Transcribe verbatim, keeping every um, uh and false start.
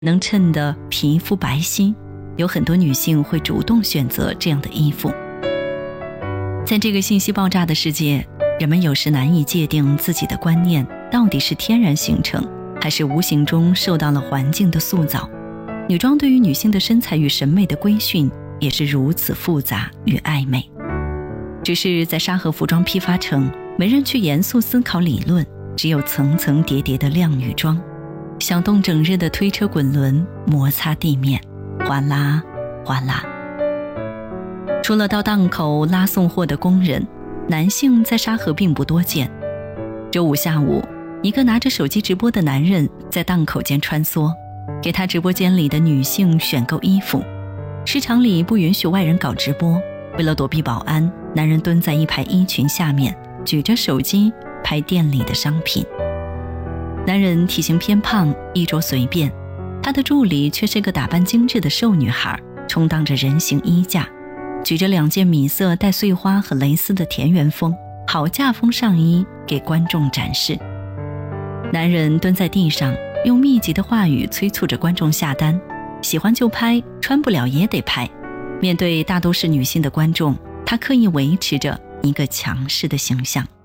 能衬得皮肤白皙，有很多女性会主动选择这样的衣服。在这个信息爆炸的世界，人们有时难以界定自己的观念到底是天然形成，还是无形中受到了环境的塑造。女装对于女性的身材与审美的规训也是如此复杂与暧昧。只是在沙河服装批发城，没人去严肃思考理论，只有层层叠叠的靓女装，响动整日的推车滚轮，摩擦地面，哗啦哗啦。除了到档口拉送货的工人，男性在沙河并不多见。周五下午，一个拿着手机直播的男人在档口间穿梭，给他直播间里的女性选购衣服。市场里不允许外人搞直播，为了躲避保安，男人蹲在一排衣裙下面，举着手机拍店里的商品。男人体型偏胖，衣着随便，他的助理却是个打扮精致的瘦女孩，充当着人形衣架，举着两件米色带碎花和蕾丝的田园风好架风上衣给观众展示。男人蹲在地上，用密集的话语催促着观众下单，喜欢就拍，穿不了也得拍。面对大都是女性的观众，他刻意维持着一个强势的形象。